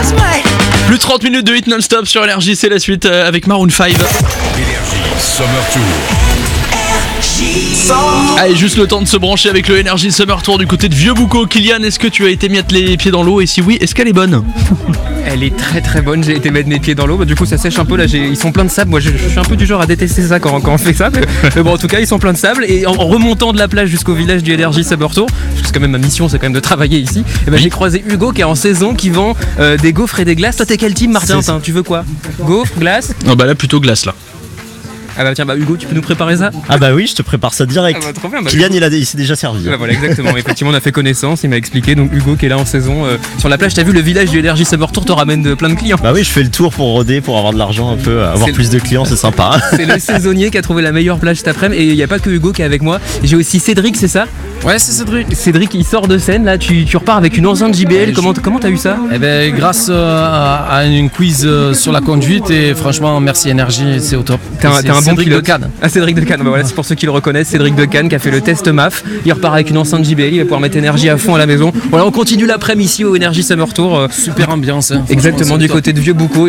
Plus de 30 minutes de hit non-stop sur Énergie, c'est la suite avec Maroon 5. Énergie Summer Tour. Allez, juste le temps de se brancher avec le Énergie Summer Tour du côté de Vieux-Boucau. Kylian, est-ce que tu as été mettre les pieds dans l'eau? Et si oui, est-ce qu'elle est bonne? Elle est très très bonne, j'ai été mettre mes pieds dans l'eau, du coup ça sèche un peu là, ils sont pleins de sable, moi je suis un peu du genre à détester ça quand on fait ça, mais bon en tout cas ils sont pleins de sable et en remontant de la plage jusqu'au village du Énergie Summer Tour, parce que c'est quand même ma mission, c'est quand même de travailler ici, et ben j'ai croisé Hugo qui est en saison, qui vend des gaufres et des glaces. Toi t'es quel team Martin? Tu veux quoi? Gaufres, glace? Oh bah là plutôt glace là. Ah bah tiens, Hugo, tu peux nous préparer ça? Ah bah oui, je te prépare ça direct. Ah bah trop bien. Kylian il s'est déjà servi. Bah voilà, exactement. Effectivement, on a fait connaissance, il m'a expliqué. Donc Hugo qui est là en saison sur la plage. T'as vu, le village du Énergie Summer Tour te ramène plein de clients. Bah oui, je fais le tour pour rôder, pour avoir de l'argent un peu, avoir plus de clients, c'est sympa. C'est le saisonnier qui a trouvé la meilleure plage cet après-midi. Et il n'y a pas que Hugo qui est avec moi. J'ai aussi Cédric, c'est ça? Ouais, c'est Cédric. Cédric, il sort de scène là. Tu repars avec une enceinte JBL. Comment t'as eu ça? Eh ben, grâce à une quiz sur la conduite, et franchement, merci Énergie, c'est au top. T'es un bon Cédric pilote. de Cannes. Ah, Cédric de Cannes, bah voilà, c'est pour ceux qui le reconnaissent. Cédric de Cannes qui a fait le test MAF. Il repart avec une enceinte JBL. Il va pouvoir mettre Énergie à fond à la maison. Voilà, on continue l'après-midi ici au Énergie Summer Tour. Super ambiance. Hein, exactement, du côté de Vieux-Boucau.